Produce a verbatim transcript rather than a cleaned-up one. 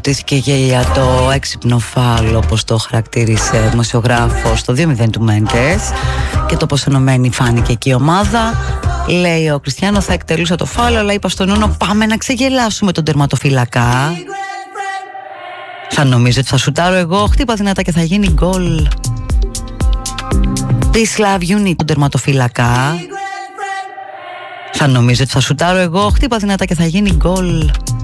ρωτήθηκε για το έξυπνο φάουλ, όπως το χαρακτήρισε δημοσιογράφος, στο δύο μηδέν του Μέντες, και το πως ενωμένη φάνηκε εκεί η ομάδα. Λέει ο Κριστιάνο θα εκτελούσα το φάουλ, αλλά είπα στον Νούνο πάμε να ξεγελάσουμε τον τερματοφύλακα. Θα νομίζω ότι θα σουτάρω εγώ, χτύπα δυνατά και θα γίνει γκολ. Peace love unit τον τερματοφύλακα. Θα νομίζω ότι θα σουτάρω εγώ, χτύπα δυνατά και θα γίνει γκολ.